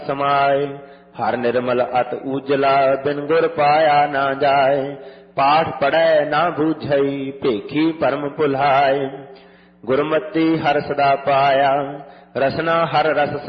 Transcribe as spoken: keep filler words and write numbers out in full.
समाए। हर निर्मल अत उजला बिन गुर पाया ना जाए। पाठ पढ़ै ना बूझई भेखी परम भुलाए। गुरमति हर सदा पाया रसना हर रस